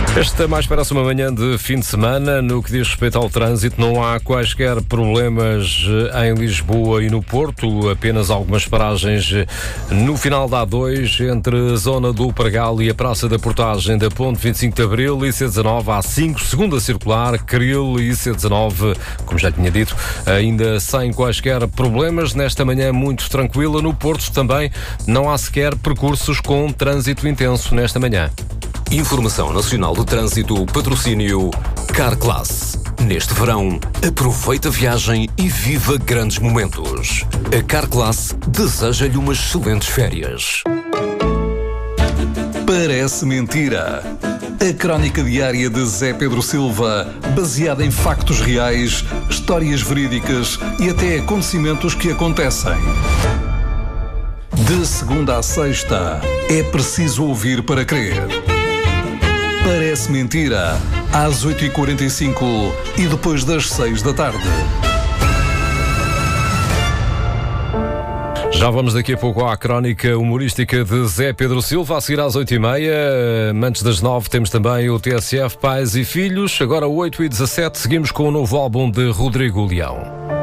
Esta mais parece uma manhã de fim de semana. No que diz respeito ao trânsito, não há quaisquer problemas em Lisboa e no Porto, apenas algumas paragens no final da A2, entre a zona do Pregal e a Praça da Portagem da Ponte 25 de Abril, IC19, A5, segunda circular, Carril e IC19, como já tinha dito, ainda sem quaisquer problemas. Nesta manhã muito tranquila. No Porto também não há sequer percursos com trânsito intenso nesta manhã. Informação Nacional do Trânsito, patrocínio Carclass. Neste verão, aproveita a viagem e viva grandes momentos. A Carclass deseja-lhe umas excelentes férias. Parece mentira. A crónica diária de Zé Pedro Silva, baseada em factos reais, histórias verídicas e até acontecimentos que acontecem. De segunda à sexta, é preciso ouvir para crer. Parece mentira, às 8h45 e depois das 6 da tarde. Já vamos daqui a pouco à crónica humorística de Zé Pedro Silva, a seguir às 8h30. Antes das 9 temos também o TSF Pais e Filhos. Agora 8h17, seguimos com o novo álbum de Rodrigo Leão.